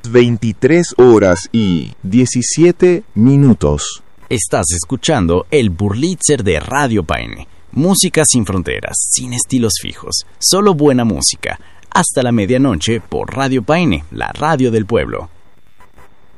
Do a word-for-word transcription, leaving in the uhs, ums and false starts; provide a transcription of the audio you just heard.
las veintitrés horas y diecisiete minutos. Estás escuchando el Burlitzer de Radio Paine. Música sin fronteras, sin estilos fijos, solo buena música. Hasta la medianoche por Radio Paine, la radio del pueblo.